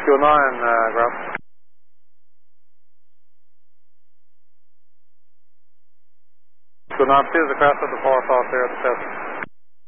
ground. Good 9, please, the craft of the power source there at the test.